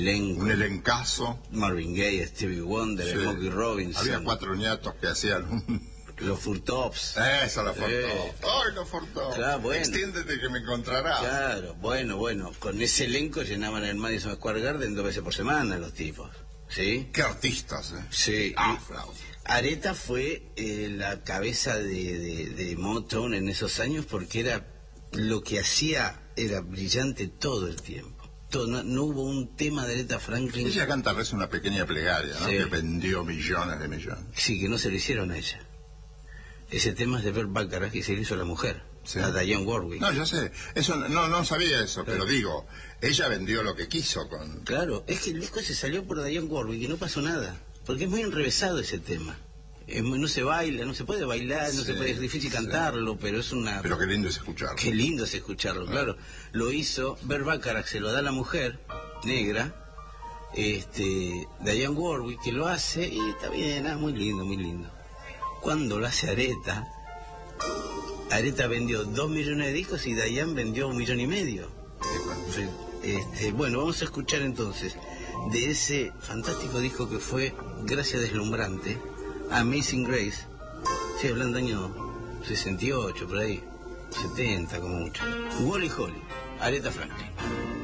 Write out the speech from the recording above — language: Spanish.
elenco. Un elencazo. Marvin Gaye, Stevie Wonder, Sí. Smokey Robinson. Había 4 ñatos que hacían Los Furtops. Eso, los Furtops. ¡Ay, los Furtops! Claro, bueno. Extiéndete que me encontrarás. Claro, bueno, con ese elenco llenaban el Madison Square Garden 2 veces por semana los tipos, ¿sí? ¡Qué artistas, Sí. Flauta. Aretha fue la cabeza de Motown en esos años porque era lo que hacía, era brillante todo el tiempo. No hubo un tema de Aretha Franklin. Ella canta a veces una pequeña plegaria, ¿no? Sí. Que vendió millones de millones. Sí, que no se lo hicieron a ella. Ese tema es de Burt Bacharach y se lo hizo a la mujer, Sí. a Dionne Warwick. No, yo sé, eso no sabía eso, pero digo, ella vendió lo que quiso con... Claro, es que el disco se salió por Dionne Warwick y no pasó nada, porque es muy enrevesado ese tema. No se baila, no se puede bailar, no Sí, se puede, es difícil cantarlo, pero es una... Pero qué lindo es escucharlo. Qué lindo es escucharlo, claro. Lo hizo, Burt Bacharach se lo da a la mujer negra, Dionne Warwick que lo hace y está bien, muy lindo, muy lindo. Cuando lo hace Aretha vendió 2 millones de discos y Dionne vendió 1,5 millones. Bueno, vamos a escuchar entonces de ese fantástico disco que fue Gracia Deslumbrante, Amazing Grace. Estoy hablando año 68, por ahí, 70 como mucho. Wally Holly, Aretha Franklin.